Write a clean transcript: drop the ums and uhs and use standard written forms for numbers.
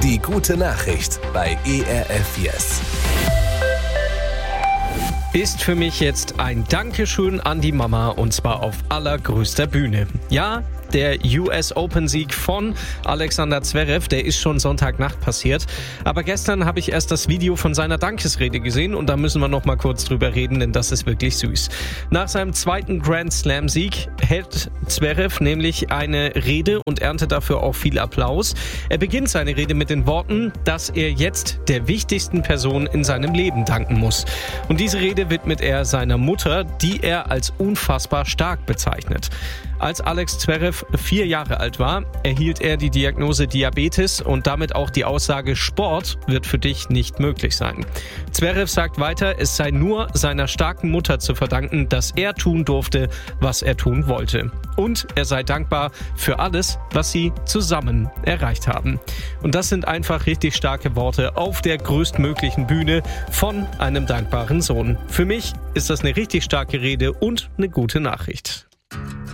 Die gute Nachricht bei ERF Yes. Ist für mich jetzt ein Dankeschön an die Mama, und zwar auf allergrößter Bühne. Ja, der US Open Sieg von Alexander Zverev, der ist schon Sonntagnacht passiert. Aber gestern habe ich erst das Video von seiner Dankesrede gesehen und da müssen wir noch mal kurz drüber reden, denn das ist wirklich süß. Nach seinem zweiten Grand Slam Sieg hält Zverev nämlich eine Rede und erntet dafür auch viel Applaus. Er beginnt seine Rede mit den Worten, dass er jetzt der wichtigsten Person in seinem Leben danken muss. Und diese Rede widmet er seiner Mutter, die er als unfassbar stark bezeichnet. Als Alex Zverev 4 Jahre alt war, erhielt er die Diagnose Diabetes und damit auch die Aussage, Sport wird für dich nicht möglich sein. Zverev sagt weiter, es sei nur seiner starken Mutter zu verdanken, dass er tun durfte, was er tun wollte. Und er sei dankbar für alles, was sie zusammen erreicht haben. Und das sind einfach richtig starke Worte auf der größtmöglichen Bühne von einem dankbaren Sohn. Für mich ist das eine richtig starke Rede und eine gute Nachricht.